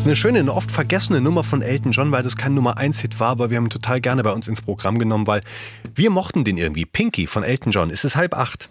ist eine schöne, eine oft vergessene Nummer von Elton John, weil das kein Nummer-1-Hit war, aber wir haben ihn total gerne bei uns ins Programm genommen, weil wir mochten den irgendwie. Pinky von Elton John. Es ist 7:30.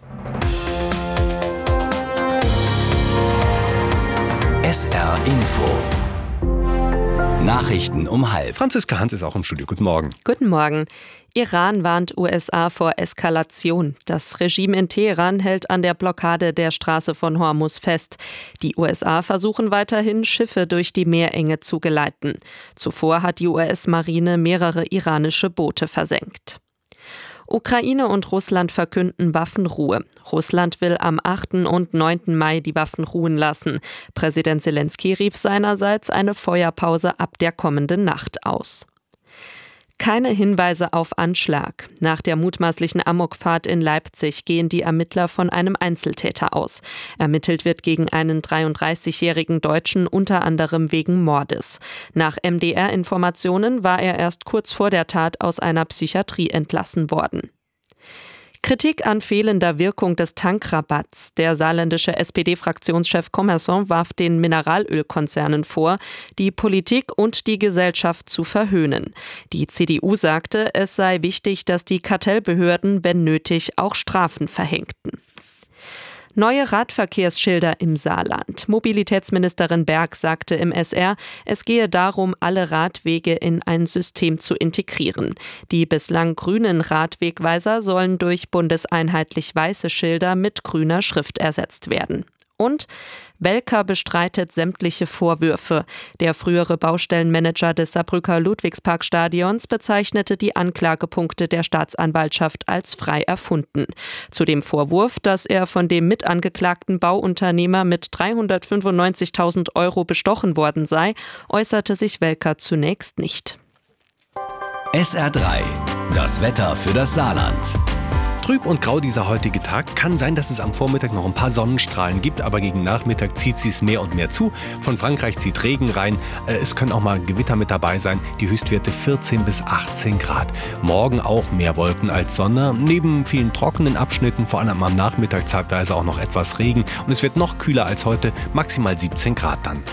SR Info. Nachrichten um 12:30. Franziska Hans ist auch im Studio. Guten Morgen. Guten Morgen. Iran warnt USA vor Eskalation. Das Regime in Teheran hält an der Blockade der Straße von Hormuz fest. Die USA versuchen weiterhin, Schiffe durch die Meerenge zu geleiten. Zuvor hat die US-Marine mehrere iranische Boote versenkt. Ukraine und Russland verkünden Waffenruhe. Russland will am 8. und 9. Mai die Waffen ruhen lassen. Präsident Zelensky rief seinerseits eine Feuerpause ab der kommenden Nacht aus. Keine Hinweise auf Anschlag. Nach der mutmaßlichen Amokfahrt in Leipzig gehen die Ermittler von einem Einzeltäter aus. Ermittelt wird gegen einen 33-jährigen Deutschen unter anderem wegen Mordes. Nach MDR-Informationen war er erst kurz vor der Tat aus einer Psychiatrie entlassen worden. Kritik an fehlender Wirkung des Tankrabatts. Der saarländische SPD-Fraktionschef Commerson warf den Mineralölkonzernen vor, die Politik und die Gesellschaft zu verhöhnen. Die CDU sagte, es sei wichtig, dass die Kartellbehörden, wenn nötig, auch Strafen verhängten. Neue Radverkehrsschilder im Saarland. Mobilitätsministerin Berg sagte im SR, es gehe darum, alle Radwege in ein System zu integrieren. Die bislang grünen Radwegweiser sollen durch bundeseinheitlich weiße Schilder mit grüner Schrift ersetzt werden. Und Welker bestreitet sämtliche Vorwürfe. Der frühere Baustellenmanager des Saarbrücker Ludwigsparkstadions bezeichnete die Anklagepunkte der Staatsanwaltschaft als frei erfunden. Zu dem Vorwurf, dass er von dem mitangeklagten Bauunternehmer mit 395.000 € bestochen worden sei, äußerte sich Welker zunächst nicht. SR3. Das Wetter für das Saarland. Trüb und grau dieser heutige Tag. Kann sein, dass es am Vormittag noch ein paar Sonnenstrahlen gibt, aber gegen Nachmittag zieht sie es mehr und mehr zu. Von Frankreich zieht Regen rein. Es können auch mal Gewitter mit dabei sein. Die Höchstwerte 14 bis 18 Grad. Morgen auch mehr Wolken als Sonne. Neben vielen trockenen Abschnitten, vor allem am Nachmittag zeitweise auch noch etwas Regen. Und es wird noch kühler als heute, maximal 17 Grad dann.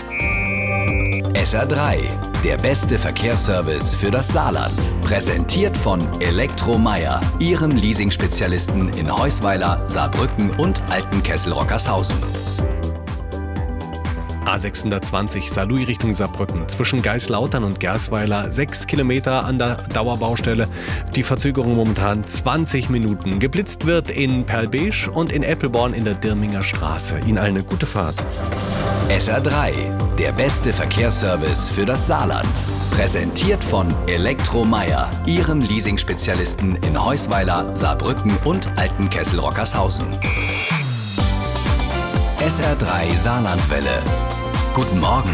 SR3. Der beste Verkehrsservice für das Saarland. Präsentiert von Elektromeier, Ihrem Leasing-Spezialisten in Heusweiler, Saarbrücken und Altenkessel-Rockershausen. A620 Saarlouis Richtung Saarbrücken. Zwischen Geislautern und Gersweiler 6 Kilometer an der Dauerbaustelle. Die Verzögerung momentan 20 Minuten. Geblitzt wird in Perlbesch und in Eppelborn in der Dirminger Straße. Ihnen allen eine gute Fahrt. SR3. Der beste Verkehrsservice für das Saarland. Präsentiert von Elektromeier, Ihrem Leasing-Spezialisten in Heusweiler, Saarbrücken und Altenkessel-Rockershausen. SR3 Saarlandwelle. Guten Morgen.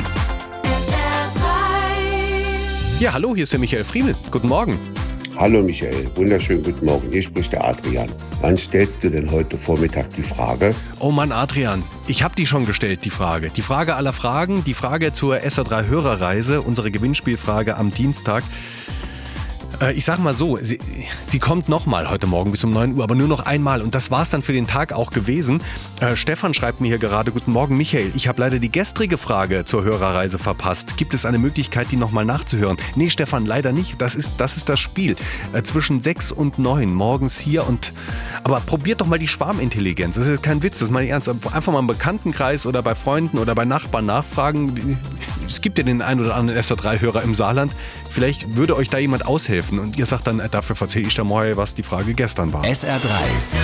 Ja, hallo, hier ist der Michael Friemel. Guten Morgen. Hallo Michael, wunderschönen guten Morgen. Hier spricht der Adrian. Wann stellst du denn heute Vormittag die Frage? Oh Mann, Adrian, ich habe die schon gestellt, die Frage. Die Frage aller Fragen, die Frage zur SR3 Hörerreise, unsere Gewinnspielfrage am Dienstag. Ich sag mal so, sie kommt nochmal heute Morgen bis um 9 Uhr, aber nur noch einmal. Und das war's dann für den Tag auch gewesen. Stefan schreibt mir hier gerade, guten Morgen Michael, ich habe leider die gestrige Frage zur Hörerreise verpasst. Gibt es eine Möglichkeit, die nochmal nachzuhören? Nee, Stefan, leider nicht. Das ist das Spiel. Zwischen 6 und 9 morgens hier und... Aber probiert doch mal die Schwarmintelligenz. Das ist kein Witz, das meine ich ernst. Einfach mal im Bekanntenkreis oder bei Freunden oder bei Nachbarn nachfragen. Es gibt ja den einen oder anderen SR3-Hörer im Saarland. Vielleicht würde euch da jemand aushelfen und ihr sagt dann, dafür erzähle ich dann mal, was die Frage gestern war. SR3.